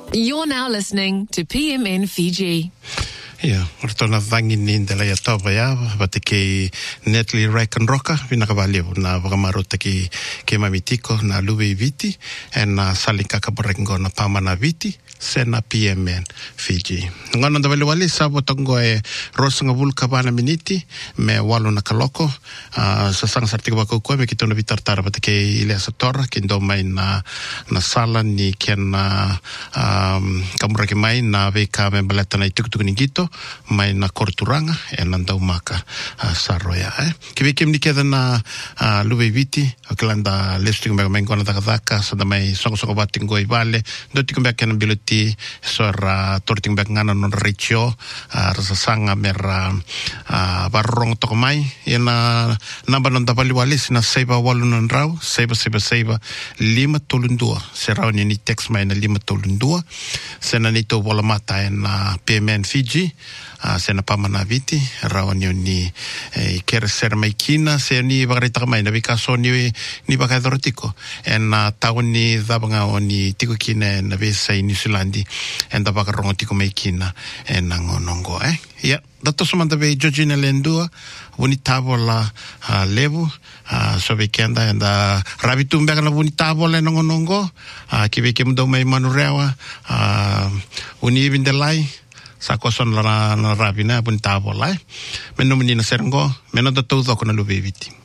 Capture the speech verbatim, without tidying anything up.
You're now listening to P M N Fiji. Ia, ora tōna vangi ni ndela ia tōpa ia, wate ke Natalie Rakenroka, vina ka valeu, na wakamarota ki ke mamitiko, na Luwe Viti, and na Salinka Kaparengo na Pamana Viti, sena P M N Fiji. Ngana nda wale sa botongo e rosanga vulka bana miniti, me walo na kaloko, uh, sa sanga sartika wako koe, me ki tōna vitartara, wate ke ilea sa tora, ki ndo mai na, na sala ni ken na um, kamurake mai, na veka me baleta na itukutuku ni gito, mai na korturanga e na ndau maka uh, saroia eh ki vekem ni keda na uh, Luwe Viti o kelanda listing me me ngona takataka sa da mai songo songo batingo i vale do tikum back na biloti so ra torting back ngana non richo uh, rasa sanga mera uh, barrong to mai e na namba non da vali wale sina seiba walu non rau seiba seiba seiba lima tolundua se rau ni text mai na lima tolundua sena ni to vola mata e na P M N Fiji. Uh, sena Pamana Viti, rawa ni ni eh, kere ser mai kina, se ni bagarita mai na bikaso ni ni bagadortiko, en uh, tau ni dabanga o ni tiko kina na besa i New Zealandi, en da bagarongo tiko mai kina, en nangonongo, eh? Yeah, dato sumanda be Georgina Lendua, wuni tabola uh, levu, uh, so be kenda, en da rabitum bega na wuni tabola nangonongo, uh, kibe kemdo mai manurewa, uh, wuni ibin delai, sa koson la na rabi na pun tabo lai meno menina serengo meno da todo con Luwe Viti.